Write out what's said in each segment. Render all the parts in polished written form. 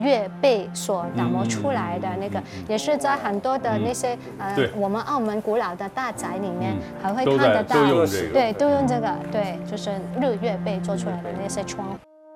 月贝所打磨出来的那个，也是在很多的那些我们澳门古老的大宅里面还会看得到， 都用这个， 对，都用这个，对，就是日月贝做出来的那些窗。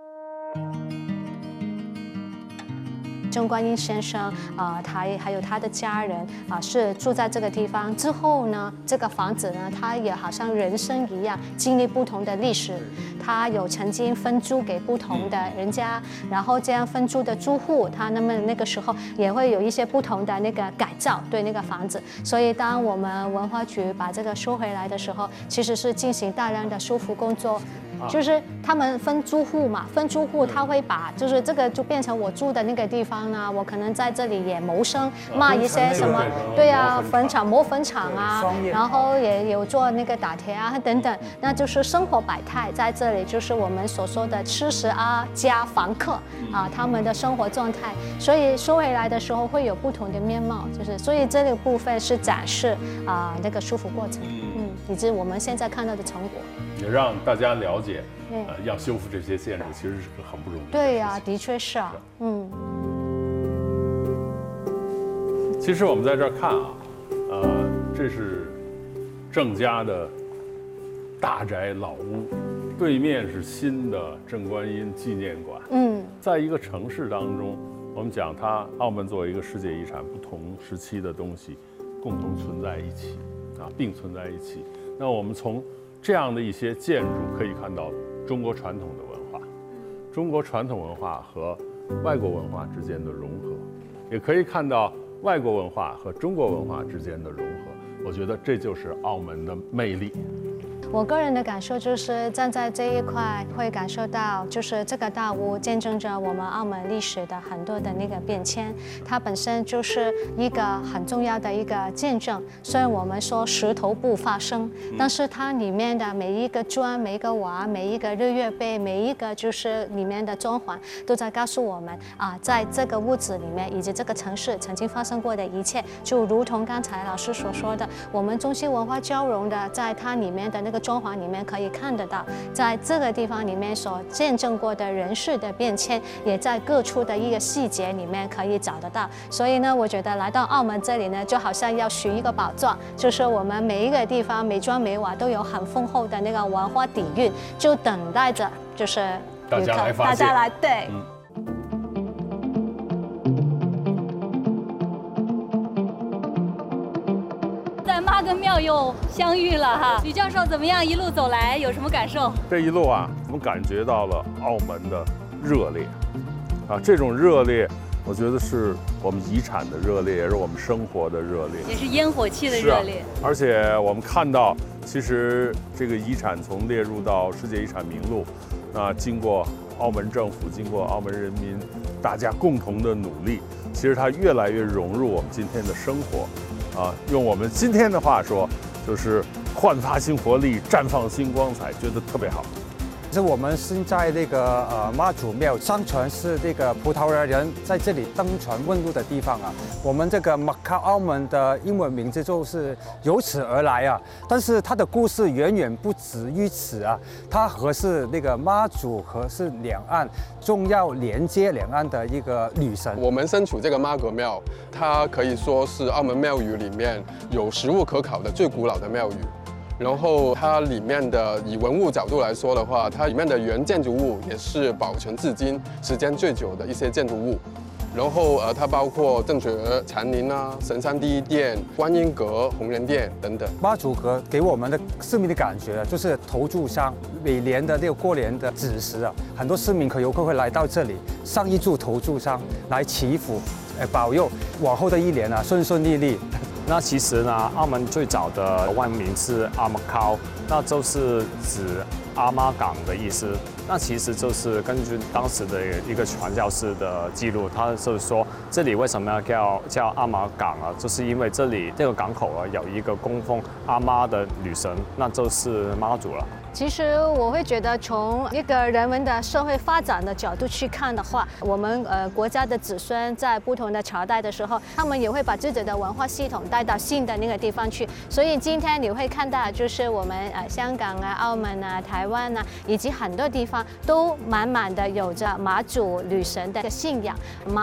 郑观音先生他还有他的家人是住在这个地方。之后呢，这个房子呢，它也好像人生一样，经历不同的历史。他有曾经分租给不同的人家，然后这样分租的租户，他那个时候也会有一些不同的那个改造对那个房子。所以当我们文化局把这个收回来的时候，其实是进行大量的修复工作。就是他们分租户嘛，分租户他会把就是这个就变成我住的那个地方呢，我可能在这里也谋生，卖一些什么，对啊，磨粉厂啊，然后也有做那个打铁啊等等，那就是生活百态在这里，就是我们所说的吃食加房客他们的生活状态，所以收回来的时候会有不同的面貌，就是所以这个部分是展示那个修复过程，以及我们现在看到的成果。 也让大家了解，要修复这些建筑其实是个很不容易的。 对呀，的确是啊， 其实我们在这儿看这是郑家的大宅老屋，对面是新的郑观音纪念馆。在一个城市当中，我们讲澳门作为一个世界遗产，不同时期的东西共同存在一起，并存在一起。那我们从这样的一些建筑可以看到中国传统的文化，中国传统文化和外国文化之间的融合，也可以看到外国文化和中国文化之间的融合。我觉得这就是澳门的魅力。 我个人的感受就是站在这一块会感受到，就是这个大屋见证着我们澳门历史的很多的那个变迁，它本身就是一个很重要的一个见证。虽然我们说石头不发声，但是它里面的每一个砖、每一个瓦、每一个日月贝、每一个就是里面的装潢，都在告诉我们在这个屋子里面以及这个城市曾经发生过的一切。就如同刚才老师所说的，我们中西文化交融的，在它里面的那个装潢里面可以看得到，在这个地方里面所见证过的人事的变迁，也在各处的一个细节里面可以找得到。所以呢，我觉得来到澳门这里呢，就好像要寻一个宝藏，就是我们每一个地方每砖每瓦都有很丰厚的那个文化底蕴，就等待着就是大家来发现， 大家来对。 妈跟庙又相遇了哈，吕教授怎么样？一路走来有什么感受？ 这一路我们感觉到了澳门的热烈，这种热烈，我觉得是我们遗产的热烈，也是我们生活的热烈， 也是烟火气的热烈。 而且我们看到，其实这个遗产从列入到世界遗产名录，经过澳门政府，经过澳门人民大家共同的努力，其实它越来越融入我们今天的生活。用我们今天的话说，就是焕发新活力，绽放新光彩，觉得特别好。 是我们现在那个妈祖庙，相传是那个葡萄牙人在这里登船问路的地方啊。我们这个 Macau 澳门的英文名字就是由此而来啊。但是它的故事远远不止于此啊，它和是那个妈祖和是两岸重要连接两岸的一个女神。 我们身处这个妈阁庙，它可以说是澳门庙宇里面有实物可考的最古老的庙宇。然后它里面的以文物角度来说的话，它里面的原建筑物也是保存至今时间最久的一些建筑物。然后它包括正觉禅林神山第一殿、观音阁、红莲殿等等。 妈祖阁给我们的市民的感觉就是投注箱，每年的那个过年的子时很多市民和游客会来到这里上一注投注箱来祈福，保佑往后的一年顺顺利利。 那其实呢，澳门最早的外名是阿马靠，那就是指阿妈港的意思。那其实就是根据当时的一个传教士的记录，他就是说这里为什么要叫阿妈港就是因为这里这个港口有一个供奉阿妈的女神，那就是妈祖了。 其实我会觉得，从一个人文的社会发展的角度去看的话，我们国家的子孙在不同的朝代的时候，他们也会把自己的文化系统带到新的那个地方去。所以今天你会看到，就是我们香港澳门台湾以及很多地方都满满的有着妈祖女神的信仰。